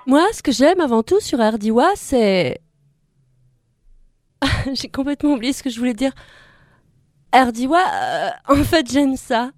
Moi, ce que j'aime avant tout sur Ardiwa, c'est... J'ai complètement oublié ce que je voulais dire. Ardiwa, en fait, j'aime ça.